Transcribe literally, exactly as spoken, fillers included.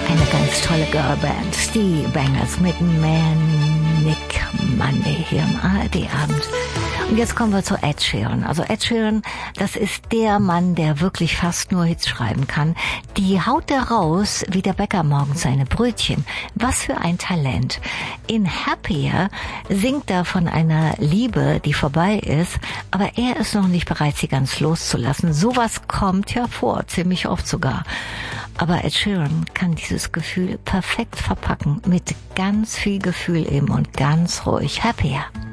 Eine ganz tolle Girlband, die Bangers mit Manic Monday hier im A R D-Abend. Und jetzt kommen wir zu Ed Sheeran. Also Ed Sheeran, das ist der Mann, der wirklich fast nur Hits schreiben kann. Die haut er raus, wie der Bäcker morgens seine Brötchen. Was für ein Talent. In Happier singt er von einer Liebe, die vorbei ist, aber er ist noch nicht bereit, sie ganz loszulassen. Sowas kommt ja vor, ziemlich oft sogar. Aber Ed Sheeran kann dieses Gefühl perfekt verpacken, mit ganz viel Gefühl eben und ganz ruhig. Happier.